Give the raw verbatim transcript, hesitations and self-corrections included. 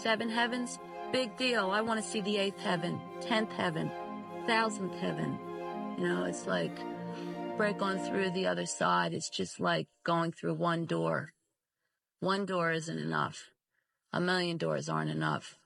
seven heavens, big deal. I want to see the eighth heaven, tenth heaven, thousandth heaven. You know, it's like break on through the other side. It's just like going through one door. One door isn't enough. A million doors aren't enough.